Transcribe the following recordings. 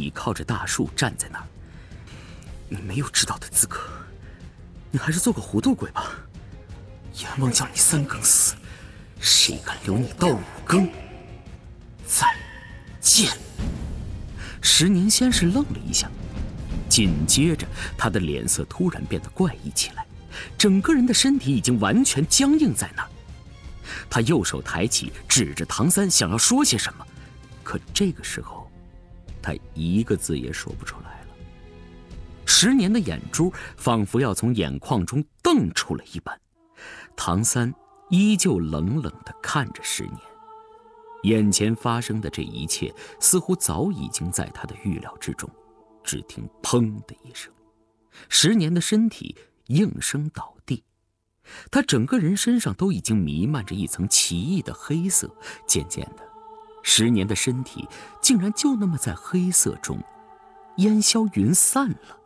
倚靠着大树站在那儿。你没有知道的资格，你还是做个糊涂鬼吧。阎王叫你3更死，谁敢留你到5更？再见。石年先是愣了一下，紧接着他的脸色突然变得怪异起来，整个人的身体已经完全僵硬在那儿。他右手抬起，指着唐三想要说些什么，可这个时候他一个字也说不出来了。石年的眼珠仿佛要从眼眶中瞪出了一般。唐三依旧冷冷地看着石年，眼前发生的这一切似乎早已经在他的预料之中。只听砰的一声，石年的身体应声倒地，他整个人身上都已经弥漫着一层奇异的黑色。渐渐的，石年的身体竟然就那么在黑色中烟消云散了。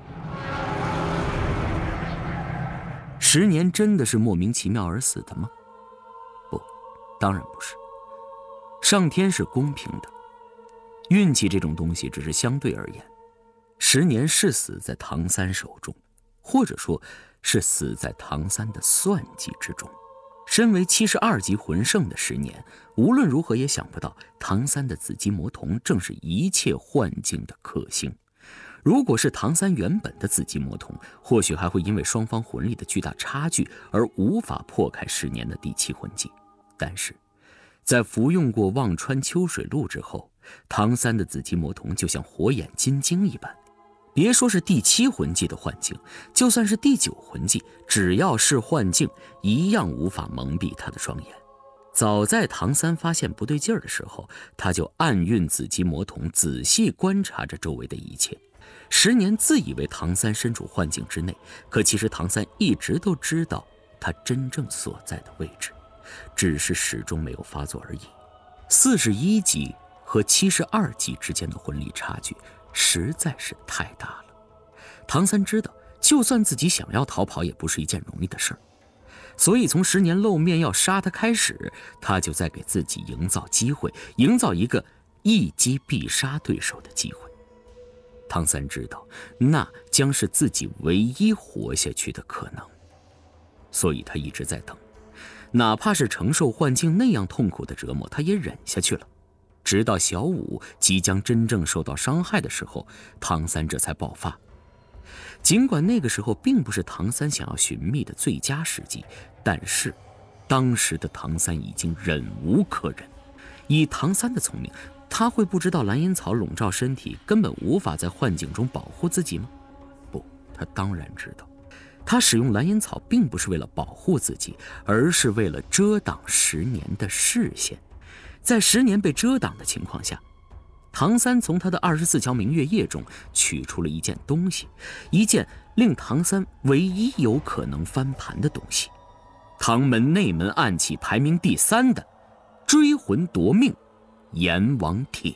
石年真的是莫名其妙而死的吗？不，当然不是。上天是公平的，运气这种东西只是相对而言。石年是死在唐三手中，或者说是死在唐三的算计之中。身为72级魂圣的石年，无论如何也想不到唐三的紫极魔瞳正是一切幻境的克星。如果是唐三原本的紫极魔瞳，或许还会因为双方魂力的巨大差距而无法破开石年的第7魂技。但是在服用过忘川秋水露之后，唐三的紫极魔瞳就像火眼金睛一般，别说是第7魂技的幻境，就算是第9魂技，只要是幻境，一样无法蒙蔽他的双眼。早在唐三发现不对劲儿的时候，他就暗运紫极魔瞳，仔细观察着周围的一切。石年自以为唐三身处幻境之内，可其实唐三一直都知道他真正所在的位置，只是始终没有发作而已。41级和72级之间的魂力差距实在是太大了。唐三知道，就算自己想要逃跑，也不是一件容易的事儿。所以从石年露面要杀他开始，他就在给自己营造机会，营造一个一击必杀对手的机会。唐三知道，那将是自己唯一活下去的可能，所以他一直在等，哪怕是承受幻境那样痛苦的折磨，他也忍下去了。直到小舞即将真正受到伤害的时候，唐三这才爆发。尽管那个时候并不是唐三想要寻觅的最佳时机，但是当时的唐三已经忍无可忍。以唐三的聪明，他会不知道蓝银草笼罩身体，根本无法在幻境中保护自己吗？不，他当然知道。他使用蓝银草并不是为了保护自己，而是为了遮挡石年的视线。在石年被遮挡的情况下，唐三从他的24条明月夜中取出了一件东西，一件令唐三唯一有可能翻盘的东西——唐门内门暗器排名第3的追魂夺命阎王帖。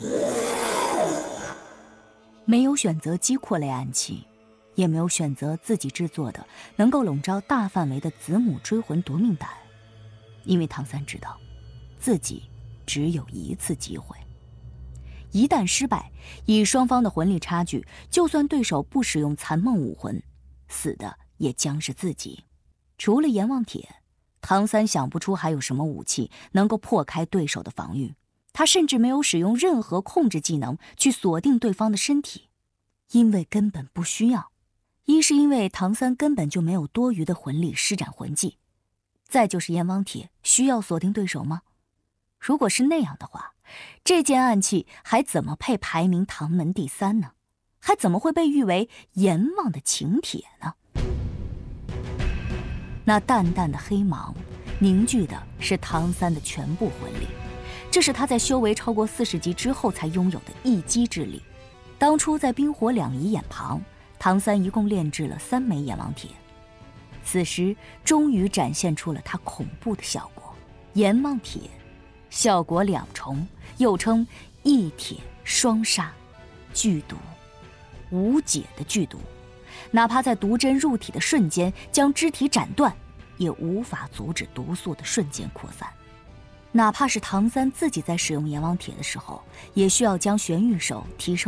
没有选择击扩类暗器，也没有选择自己制作的能够笼罩大范围的子母追魂夺命胆，因为唐三知道自己只有一次机会，一旦失败，以双方的魂力差距，就算对手不使用残梦武魂，死的也将是自己。除了阎王帖，唐三想不出还有什么武器能够破开对手的防御。他甚至没有使用任何控制技能去锁定对方的身体，因为根本不需要。一是因为唐三根本就没有多余的魂力施展魂技，再就是阎王帖需要锁定对手吗？如果是那样的话，这件暗器还怎么配排名唐门第3呢？还怎么会被誉为阎王的请帖呢？那淡淡的黑芒凝聚的是唐三的全部魂力，这是他在修为超过40级之后才拥有的一击之力。当初在冰火两仪眼旁，唐三一共炼制了3枚阎王帖，此时终于展现出了它恐怖的效果。阎王帖效果2重，又称一帖双杀，剧毒，无解的剧毒，哪怕在毒针入体的瞬间将肢体斩断，也无法阻止毒素的瞬间扩散。哪怕是唐三自己在使用阎王帖的时候，也需要将玄玉手提升